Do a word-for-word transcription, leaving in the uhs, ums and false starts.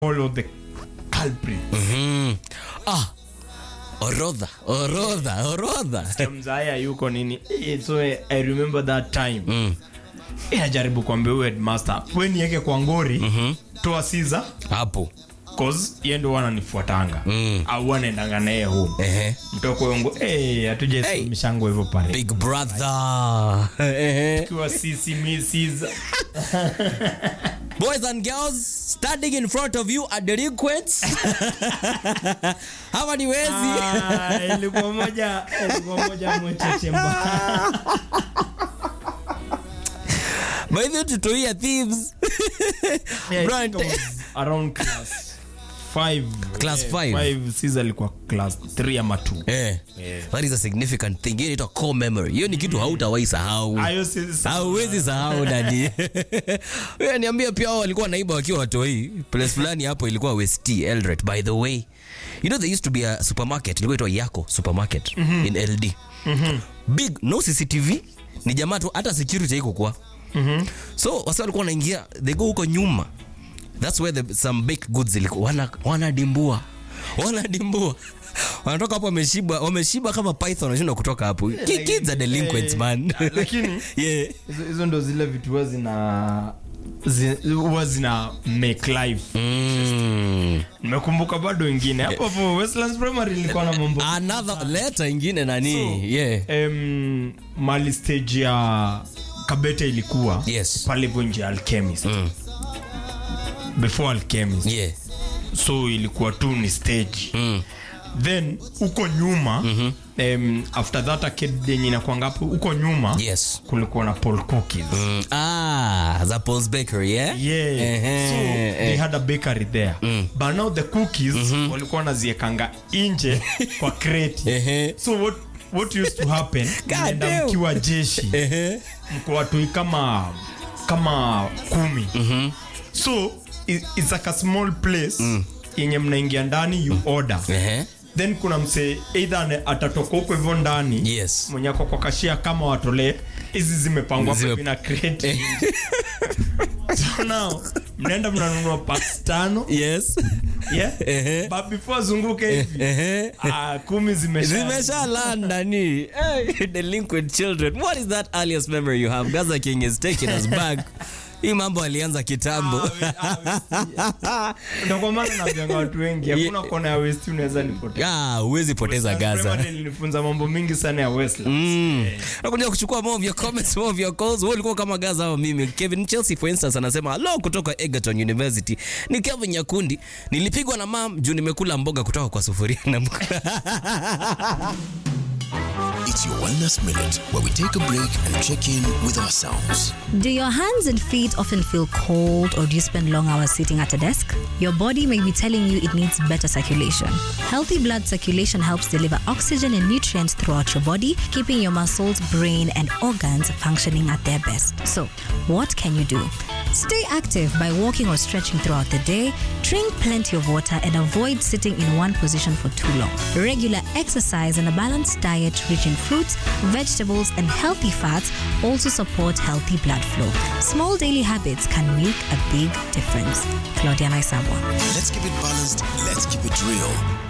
follow the culprit. Mhm. Ah. Orodha, orodha, orodha. Mzaya yuko nini? So I remember that time. Mm. Eh, ajaribu kuambia huyo headmaster, "Weni yake kwa ngori, Mhm. toa Caesar." Hapo. Cause yeye ndo wananifuatanga. Mm. Au wanaendanga naye home. Ehe. Mtoko wangu, eh, hatuje Hey. mishango hivyo pale. Big brother. Ehe. Kwa sisi misses. Boys and girls standing in front of you are delinquents. Hawa ni wezi. Ah, ilikuwa moja, ilikuwa moja mwecheche mbaya. By the way, tutoia thieves. Yeah, Bro, I think I was around class five. Class eh, five. five, Caesar alikuwa class three ama two. Eh. Yeah. That is a significant thing. Hiyo inaitwa core memory. Hiyo ni kitu hautawahi sahau. Ayo sisi. Hauwezi sahau nani. Wewe niambia pia wao walikuwa naiba wakiwa watoi. Place fulani hapo ilikuwa West Eldoret. By the way, you know there used to be a supermarket, ilikuwa inaitwa Yako supermarket mm-hmm. in L D. Mhm. Big no C C T V, ni jamaa tu hata security haiko kwa. Mhm. So wasa walikuwa wanaingia, they go huko nyuma. That's where the, some baked goods ilikuwa wana wanadimbua. Wanadimbua. Wanatoka hapo wameshiba, wameshiba kama python wanashinda kutoka hapo. Ki- Kids are delinquents man. Lakini Yeah. hizo hizo ndo zile vitu huwa zina zi- huwa zina make life. Mm. Nimekumbuka bado wengine. Hapo hapo Westlands Primary ilikuwa na mambo. Another letter ingine nani? So, yeah. Um, mali stage ya Kabete ilikuwa Yes. pale nje Alchemist. Mm. Before Alchemist. Yeah. So ilikuwa tu ni stage. Mm. Then uko nyuma mm-hmm. um, after that arcade yenye inakuanga hapo uko nyuma Yes. kulikuwa na Paul Cookies. Mm. Ah, the Paul's Bakery, yeah? Yeah. Uh-huh. So they had a bakery there. Mm. But now the cookies mm-hmm. walikuwa wanaziekanga nje kwa crate. Uh-huh. So what what used to happen? Nenda mkiwa jeshi. Uh-huh. Mko watu kama kama kumi. Mm-hmm. So it, it's like a small place. Mm. Yenye mnaingia ndani you order. Uh-huh. Then kuna mse either atatoka huko hivyo ndani. Yes. Mwenye ako kwa kashia kama watole hizi zimepangwa Zime... kwa bina crate. So now mnaenda mnanunua packs tano. Yes. Yeah. Uh-huh. But before zunguke hivi uh-huh. ah kumi zimesha zimesha landa ni hey, delinquent children. What is that earliest memory you have? Gaza King is taking us back. Hii mambo alianza kitambo. Ndio kwa maana naambia watu wengi hakuna kona ya West unaweza nipoteza. Ah, huwezi poteza Gaza. Mimi nilifunza mambo mingi sana ya Westlands. Mm. Nakuja kuchukua more of your comments, more of your calls. Wewe ulikuwa kama Gaza au mimi? Kevin Chelsea for instance anasema hello kutoka Egerton University. Ni Kevin Nyakundi. Nilipigwa na mam juu nimekula mboga kutoka kwa sufuria na It's your Wellness Minute, where we take a break and check in with ourselves. Do your hands and feet often feel cold, or do you spend long hours sitting at a desk? Your body may be telling you it needs better circulation. Healthy blood circulation helps deliver oxygen and nutrients throughout your body, keeping your muscles, brain, and organs functioning at their best. So, what can you do? Stay active by walking or stretching throughout the day, drink plenty of water, and avoid sitting in one position for too long. Regular exercise and a balanced diet rich in fruits, vegetables, and healthy fats also support healthy blood flow. Small daily habits can make a big difference. Claudia Naisabwa. Let's keep it balanced. Let's keep it real.